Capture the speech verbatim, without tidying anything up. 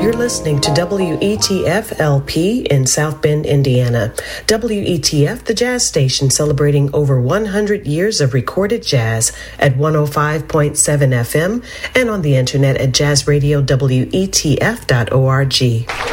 You're listening to W E T F L P in South Bend, Indiana. W E T F, the jazz station celebrating over one hundred years of recorded jazz at one oh five point seven F M and on the internet at jazz radio W E T F dot org.